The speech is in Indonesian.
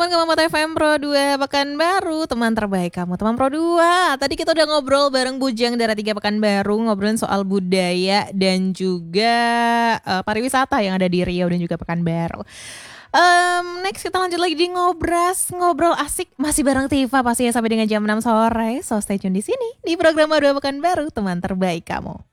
Pengamat FM Pro 2 Pekanbaru, teman terbaik kamu, teman Pro 2. Tadi kita udah ngobrol bareng Bujang dari 3 Pekanbaru, ngobrolin soal budaya dan juga pariwisata yang ada di Riau dan juga Pekanbaru. Next kita lanjut lagi di ngobrol asik masih bareng Tifa pastinya sampai dengan jam 6 sore. So stay tune di sini di program 2 Pekanbaru, teman terbaik kamu.